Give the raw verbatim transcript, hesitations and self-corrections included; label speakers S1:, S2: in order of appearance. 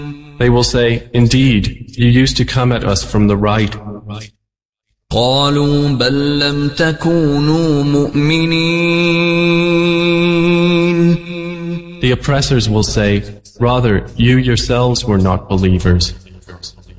S1: They will say, indeed, you used to come at us from the right.
S2: قالوا بل لم تكونوا مؤمنين.
S1: The oppressors will say, rather, you yourselves were not believers.